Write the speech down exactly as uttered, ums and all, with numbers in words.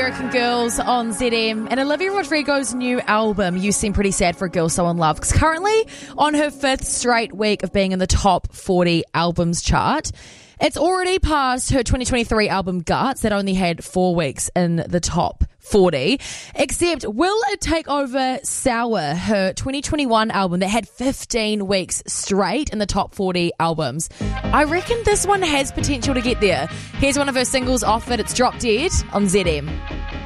American Girls on Z M, and Olivia Rodrigo's new album, You Seem Pretty Sad for a Girl So in Love, is currently on her fifth straight week of being in the top forty albums chart. It's already passed her twenty twenty-three album Guts that only had four weeks in the top forty. Except, will it take over Sour, her twenty twenty-one album that had fifteen weeks straight in the top forty albums? I reckon this one has potential to get there. Here's one of her singles off it. It's Drop Dead on Z M.